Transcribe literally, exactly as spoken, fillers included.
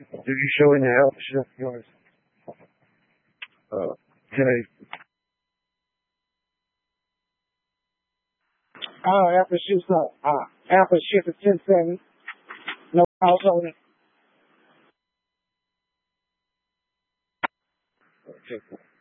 Did you show any help shift yours? Uh, today. Uh, after shift, uh, uh, after shift is ten seven. No house on it. Okay.